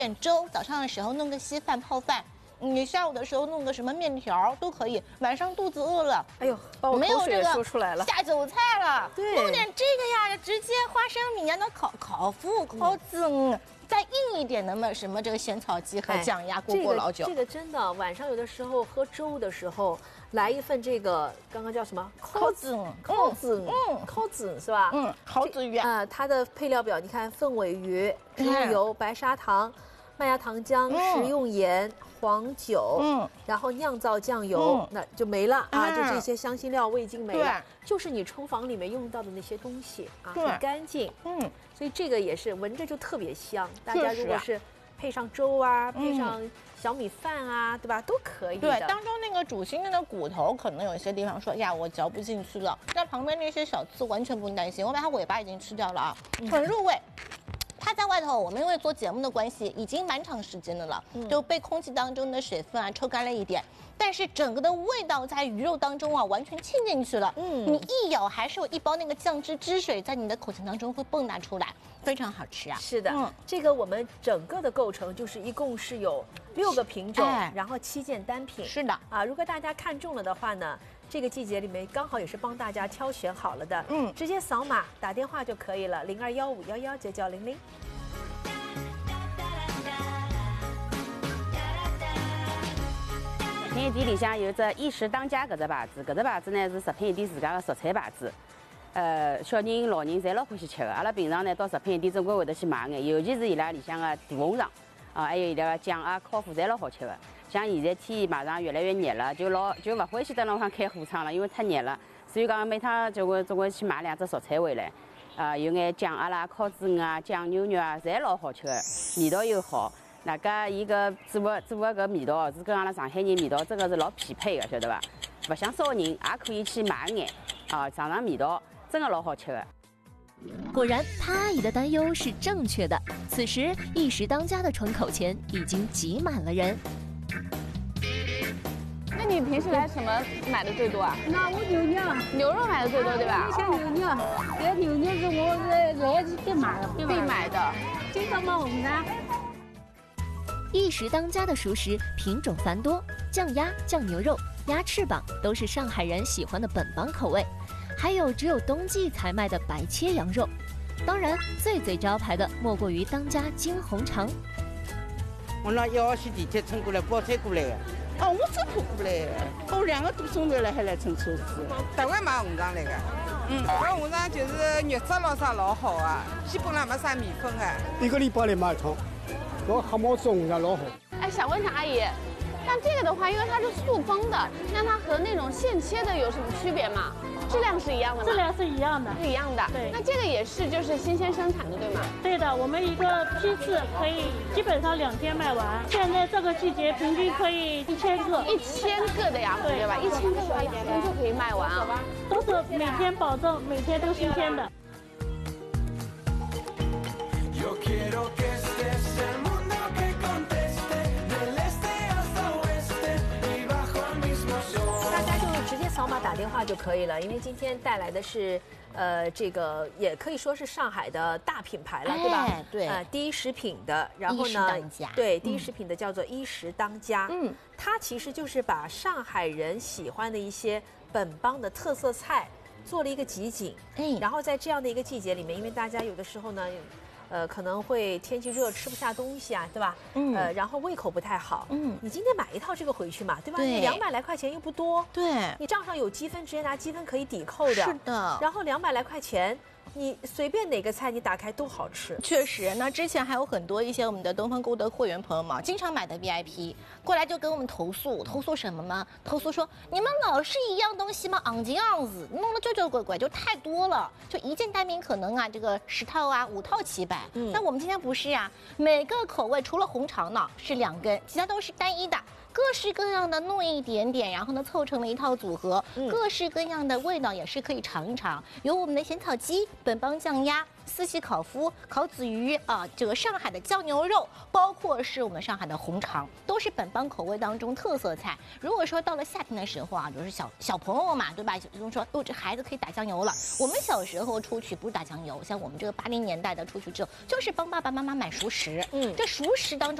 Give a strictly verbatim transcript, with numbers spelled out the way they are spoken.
点粥，早上的时候弄个稀饭泡饭。 你下午的时候弄个什么面条都可以，晚上肚子饿了， 哎呦，把我口水也说出来了， 下酒菜了， 对， 弄点这个呀，直接花生米呀，那烤烤麸、烤子，嗯，再硬一点的嘛，什么这个咸草鸡和酱鸭过过老酒。 这个真的，晚上有的时候喝粥的时候，来一份这个，刚刚叫什么？ 烤子， 烤子，嗯，烤子是吧？ 嗯，烤子鱼啊，它的配料表你看，凤尾鱼、猪油、白砂糖。 麦芽糖浆、食用盐、黄酒，嗯，然后酿造酱油，那就没了啊！就这些香辛料、味精没了，就是你厨房里面用到的那些东西啊，很干净，嗯，所以这个也是闻着就特别香。大家如果是配上粥啊，配上小米饭啊，对吧，都可以。 对，当中那个主心的那骨头，可能有些地方说呀，我嚼不进去了，那旁边那些小刺完全不用担心，我把它尾巴已经吃掉了啊，很入味。 它在外头，我们因为做节目的关系，已经蛮长时间的了，嗯、就被空气当中的水分啊抽干了一点，但是整个的味道在鱼肉当中啊完全沁进去了。嗯，你一咬还是有一包那个酱汁汁水在你的口腔当中会迸拿出来，非常好吃啊。 是的，嗯，这个我们整个的构成就是一共是有六个品种，哎、然后七件单品。 是的啊，如果大家看中了的话呢。 这个季节里面刚好也是帮大家挑选好了的，嗯，直接扫码打电话就可以了，零二幺五幺幺九九零零。 食品店里向有只一时当家搿只牌子，搿只牌子呢是食品店自家的蔬菜牌子，呃，小人老人侪老欢喜吃的。阿拉平常呢到食品店总归会得去买眼，尤其是伊拉里向的大红肠，啊，还有伊拉个酱啊、烤麸侪老好吃的。 像现在天马上越来越热了，就老就勿欢喜在那上开火窗了，因为太热了。所以讲每趟就会总归去买两只蔬菜回来，啊，有眼酱鸭啦、烤子鱼啊、酱牛肉啊，侪老好吃的，味道又好。那个伊个做个做个搿味道是跟阿拉上海人味道真个是老匹配的，晓得伐？勿像烧人也可以去买眼，啊，尝尝味道，真的老好吃的。 果然，潘阿姨的担忧是正确的。此时，一时当家的窗口前已经挤满了人。 那你平时来什么买的最多啊？ 那我牛肉， 牛肉买的最多，对吧？ 像牛肉，这个牛肉是我来来必买的， 必买的。 经常买红肠。 一时当家的熟食品种繁多，酱鸭、酱牛肉、鸭翅膀都是上海人喜欢的本帮口味，还有只有冬季才卖的白切羊肉。当然，最最招牌的莫过于当家金红肠。 我那一号线地铁乘过来，包车过来的。 哦，我车跑过来，我两个多钟头了还来乘车子。 特会买红肠来个，嗯，搿红肠就是肉质老啥老好啊，基本上没啥米粉啊。 一个礼拜来买一趟，我黑毛子红肠老好。 哎，想问一下阿姨，像这个的话，因为它是塑封的，那它和那种现切的有什么区别吗？质量是一样的吗？ 质量是一样的， 是一样的。对，那这个也是就是新鲜生产的，对吗？ 对的，我们一个批次可以基本上两天卖完。现在这个季节平均可以一千个， 一千个的呀，对吧？一千个的话，一天就可以卖完啊。 都是每天保证每天都新鲜的。 扫码打电话就可以了，因为今天带来的是，呃，这个也可以说是上海的大品牌了， 哎、 对吧？ 对， 呃，第一食品的，然后呢，对，第一食品的叫做一时当家，嗯，它其实就是把上海人喜欢的一些本帮的特色菜做了一个集锦，嗯，然后在这样的一个季节里面，因为大家有的时候呢。 呃，可能会天气热吃不下东西啊，对吧？嗯。呃，然后胃口不太好。嗯。你今天买一套这个回去嘛，对吧？对。你两百来块钱又不多。 对。 你账上有积分，直接拿积分可以抵扣的。 是的。 然后两百来块钱，你随便哪个菜你打开都好吃。 确实，那之前还有很多一些我们的东方购德会员朋友嘛，经常买的 V I P 过来就跟我们投诉，投诉什么吗？投诉说你们老是一样东西吗？昂金昂子，弄得旧旧鬼鬼，就太多了，就一件单品可能啊，这个十套啊，五套齐摆。嗯。那我们今天不是呀、啊，每个口味除了红肠呢是两根，其他都是单一的。 各式各样的弄一点点，然后呢凑成了一套组合，嗯、各式各样的味道也是可以尝一尝。有我们的咸草鸡、本帮酱鸭、四喜烤麸、烤子鱼啊，这个上海的酱牛肉，包括是我们上海的红肠，都是本帮口味当中特色菜。如果说到了夏天的时候啊，就是小小朋友嘛，对吧？就说哦，这孩子可以打酱油了。我们小时候出去不是打酱油，像我们这个八零年代的出去之后，就是帮爸爸妈妈买熟食。嗯，这熟食当中。